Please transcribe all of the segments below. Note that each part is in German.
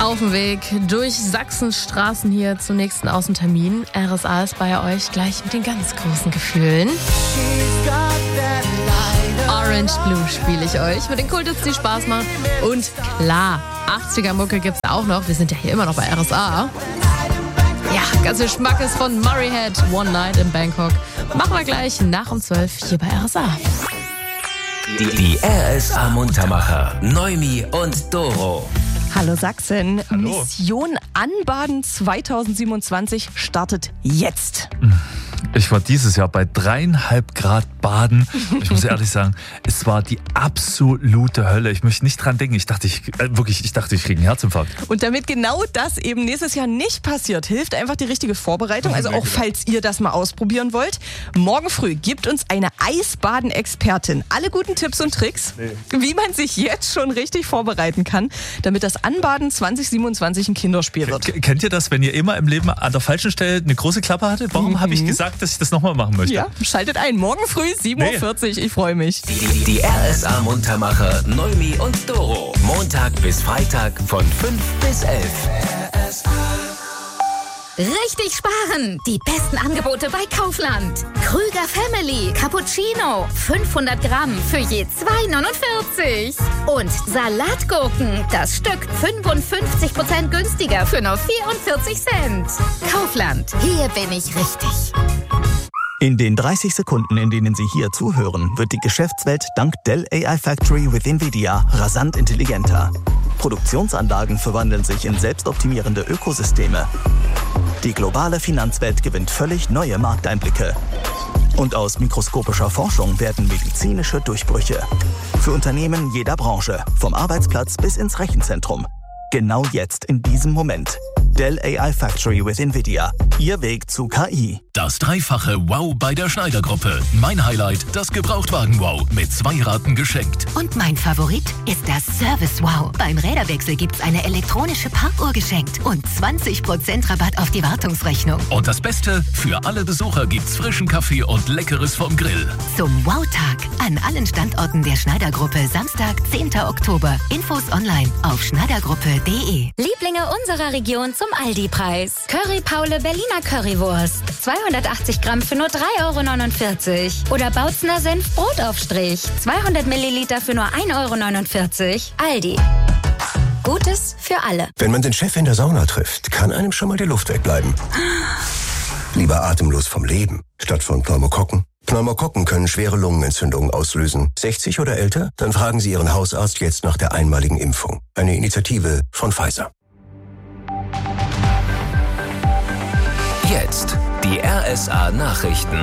Auf dem Weg durch Sachsens Straßen hier zum nächsten Außentermin. RSA ist bei euch gleich mit den ganz großen Gefühlen. Orange Blue spiele ich euch mit den Kulthits, die Spaß machen. Und klar, 80er-Mucke gibt's auch noch. Wir sind ja hier immer noch bei RSA. Ja, ganz viel Schmackes von Murray Head, One Night in Bangkok. Machen wir gleich nach um 12 hier bei RSA. Die RSA Muntermacher, Noemi und Doro. Hallo Sachsen. Hallo. Mission Anbaden 2027 startet jetzt. Ich war dieses Jahr bei 3,5 Grad baden. Ich muss ehrlich sagen, es war die absolute Hölle. Ich möchte nicht dran denken. Ich dachte, ich kriege einen Herzinfarkt. Und damit genau das eben nächstes Jahr nicht passiert, hilft einfach die richtige Vorbereitung. Also auch falls ihr das mal ausprobieren wollt. Morgen früh gibt uns eine Eisbaden-Expertin alle guten Tipps und Tricks, wie man sich jetzt schon richtig vorbereiten kann, damit das Anbaden 2027 ein Kinderspiel wird. Kennt ihr das, wenn ihr immer im Leben an der falschen Stelle eine große Klappe hattet? Warum habe ich gesagt, dass ich das nochmal machen möchte? Ja, schaltet ein. Morgen früh 7.40 Uhr. Ich freue mich. Die RSA Muntermacher, Noemi und Doro. Montag bis Freitag von 5 bis 11. Richtig sparen! Die besten Angebote bei Kaufland. Krüger Family Cappuccino 500 Gramm für je 2,49. Und Salatgurken, das Stück 55% günstiger für nur 44 Cent. Kaufland, hier bin ich richtig. In den 30 Sekunden, in denen Sie hier zuhören, wird die Geschäftswelt dank Dell AI Factory with NVIDIA rasant intelligenter. Produktionsanlagen verwandeln sich in selbstoptimierende Ökosysteme. Die globale Finanzwelt gewinnt völlig neue Markteinblicke. Und aus mikroskopischer Forschung werden medizinische Durchbrüche. Für Unternehmen jeder Branche, vom Arbeitsplatz bis ins Rechenzentrum. Genau jetzt in diesem Moment. Dell AI Factory with NVIDIA. Ihr Weg zu KI. Das dreifache Wow bei der Schneider-Gruppe. Mein Highlight, das Gebrauchtwagen-Wow. Mit 2 Raten geschenkt. Und mein Favorit ist das Service-Wow. Beim Räderwechsel gibt's eine elektronische Parkuhr geschenkt und 20% Rabatt auf die Wartungsrechnung. Und das Beste, für alle Besucher gibt's frischen Kaffee und Leckeres vom Grill. Zum Wow-Tag an allen Standorten der Schneider-Gruppe Samstag, 10. Oktober. Infos online auf schneidergruppe.de. Lieblinge unserer Region zum Aldi-Preis. Curry Paule Berliner Currywurst. 280 Gramm für nur 3,49 €. Oder Bautzner Senf Brotaufstrich. 200 Milliliter für nur 1,49 €. Aldi. Gutes für alle. Wenn man den Chef in der Sauna trifft, kann einem schon mal die Luft wegbleiben. Lieber atemlos vom Leben, statt von Pneumokokken. Pneumokokken können schwere Lungenentzündungen auslösen. 60 oder älter? Dann fragen Sie Ihren Hausarzt jetzt nach der einmaligen Impfung. Eine Initiative von Pfizer. Jetzt die RSA Nachrichten.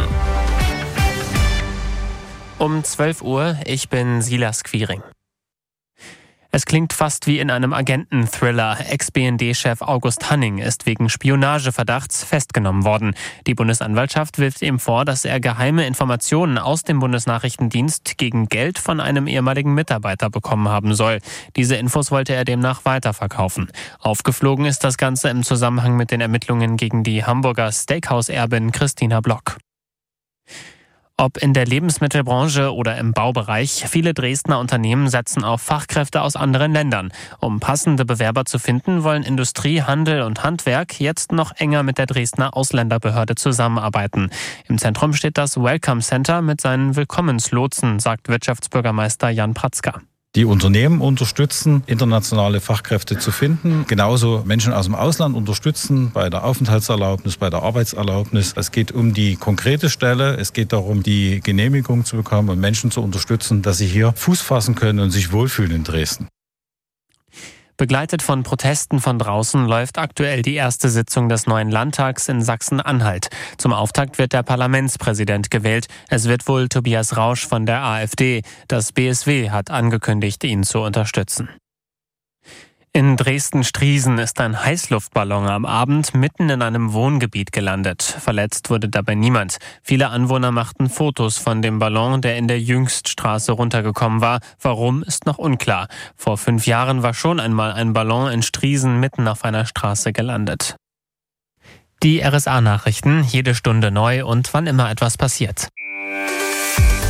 Um 12 Uhr, ich bin Silas Quiring. Es klingt fast wie in einem Agenten-Thriller. Ex-BND-Chef August Hanning ist wegen Spionageverdachts festgenommen worden. Die Bundesanwaltschaft wirft ihm vor, dass er geheime Informationen aus dem Bundesnachrichtendienst gegen Geld von einem ehemaligen Mitarbeiter bekommen haben soll. Diese Infos wollte er demnach weiterverkaufen. Aufgeflogen ist das Ganze im Zusammenhang mit den Ermittlungen gegen die Hamburger Steakhouse-Erbin Christina Block. Ob in der Lebensmittelbranche oder im Baubereich, viele Dresdner Unternehmen setzen auf Fachkräfte aus anderen Ländern. Um passende Bewerber zu finden, wollen Industrie, Handel und Handwerk jetzt noch enger mit der Dresdner Ausländerbehörde zusammenarbeiten. Im Zentrum steht das Welcome Center mit seinen Willkommenslotsen, sagt Wirtschaftsbürgermeister Jan Pratzka. Die Unternehmen unterstützen, internationale Fachkräfte zu finden, genauso Menschen aus dem Ausland unterstützen bei der Aufenthaltserlaubnis, bei der Arbeitserlaubnis. Es geht um die konkrete Stelle, es geht darum, die Genehmigung zu bekommen und Menschen zu unterstützen, dass sie hier Fuß fassen können und sich wohlfühlen in Dresden. Begleitet von Protesten von draußen läuft aktuell die erste Sitzung des neuen Landtags in Sachsen-Anhalt. Zum Auftakt wird der Parlamentspräsident gewählt. Es wird wohl Tobias Rausch von der AfD. Das BSW hat angekündigt, ihn zu unterstützen. In Dresden-Striesen ist ein Heißluftballon am Abend mitten in einem Wohngebiet gelandet. Verletzt wurde dabei niemand. Viele Anwohner machten Fotos von dem Ballon, der in der Jüngststraße runtergekommen war. Warum, ist noch unklar. Vor 5 Jahren war schon einmal ein Ballon in Striesen mitten auf einer Straße gelandet. Die RSA-Nachrichten, jede Stunde neu und wann immer etwas passiert.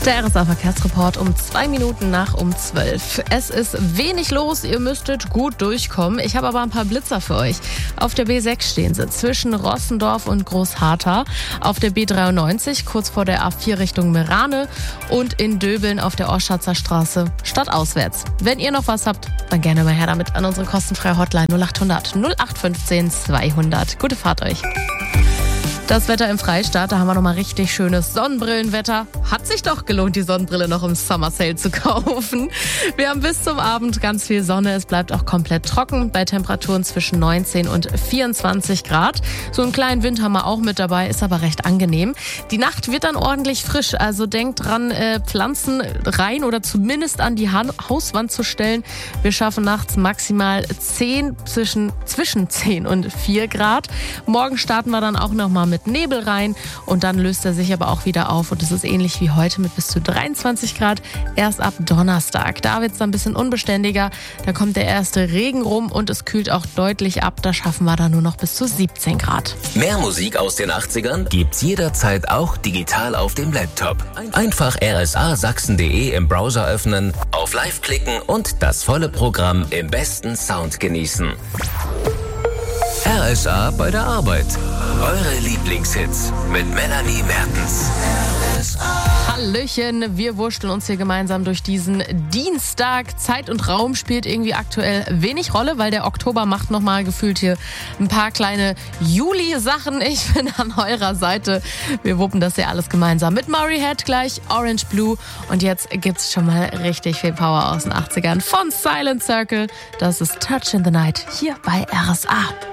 Der RSA-Verkehrsreport um 2 Minuten nach um 12. Es ist wenig los, ihr müsstet gut durchkommen. Ich habe aber ein paar Blitzer für euch. Auf der B6 stehen sie zwischen Rossendorf und Großharthau. Auf der B93 kurz vor der A4 Richtung Merane und in Döbeln auf der Oschatzer Straße stadtauswärts. Wenn ihr noch was habt, dann gerne mal her damit an unsere kostenfreie Hotline 0800 0815 200. Gute Fahrt euch. Das Wetter im Freistaat, da haben wir nochmal richtig schönes Sonnenbrillenwetter. Hat sich doch gelohnt, die Sonnenbrille noch im Summer Sale zu kaufen. Wir haben bis zum Abend ganz viel Sonne. Es bleibt auch komplett trocken bei Temperaturen zwischen 19 und 24 Grad. So einen kleinen Wind haben wir auch mit dabei, ist aber recht angenehm. Die Nacht wird dann ordentlich frisch, also denkt dran, Pflanzen rein oder zumindest an die Hauswand zu stellen. Wir schaffen nachts maximal zwischen 10 und 4 Grad. Morgen starten wir dann auch nochmal mit Nebel rein und dann löst er sich aber auch wieder auf und es ist ähnlich wie heute mit bis zu 23 Grad. Erst ab Donnerstag, da wird es dann ein bisschen unbeständiger, da kommt der erste Regen rum und es kühlt auch deutlich ab, da schaffen wir dann nur noch bis zu 17 Grad. Mehr Musik aus den 80ern gibt's jederzeit auch digital auf dem Laptop. Einfach rsasachsen.de im Browser öffnen, auf Live klicken und das volle Programm im besten Sound genießen. RSA bei der Arbeit. Eure Lieblingshits mit Melanie Mertens. Hallöchen, wir wursteln uns hier gemeinsam durch diesen Dienstag. Zeit und Raum spielt irgendwie aktuell wenig Rolle, weil der Oktober macht nochmal gefühlt hier ein paar kleine Juli-Sachen. Ich bin an eurer Seite. Wir wuppen das ja alles gemeinsam mit Murray Head gleich, Orange Blue. Und jetzt gibt's schon mal richtig viel Power aus den 80ern von Silent Circle. Das ist Touch in the Night hier bei RSA.